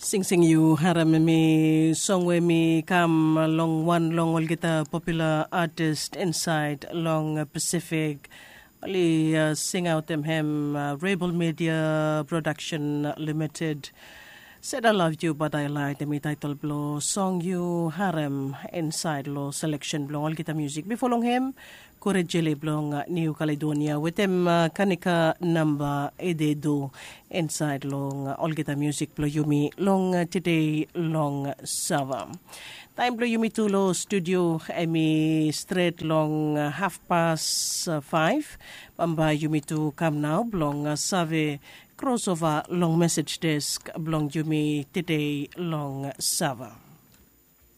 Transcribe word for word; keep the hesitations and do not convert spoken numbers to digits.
Sing Sing You haram mi song we mi come long one long will get a popular artist inside long Pacific. Ali uh, sing out them him uh, Rebel Media Production Limited. Said I love you but I like the title blow song you harem inside lo selection blow all get music before long him Corregele blong uh, New Caledonia with them uh, kanika number ededo inside long uh, all get music blow yumi long uh, today long sava time blow yumi tulo studio emi straight long uh, half past uh, five bamba yumi to come now blong uh, save crossover long message desk blong yumi today long sava.